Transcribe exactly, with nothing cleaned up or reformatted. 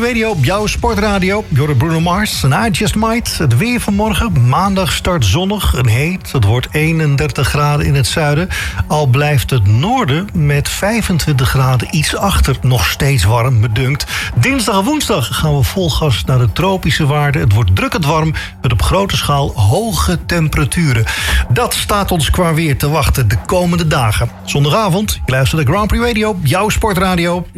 Radio, jouw sportradio. Jorre Bruno Mars en I Just Might. Het weer van morgen. Maandag start zonnig en heet. Het wordt eenendertig graden in het zuiden. Al blijft het noorden met vijfentwintig graden iets achter. Nog steeds warm, me dunkt. Dinsdag en woensdag gaan we vol gas naar de tropische waarden. Het wordt drukkend warm met op grote schaal hoge temperaturen. Dat staat ons qua weer te wachten de komende dagen. Zondagavond, je luistert naar Grand Prix Radio, jouw sportradio.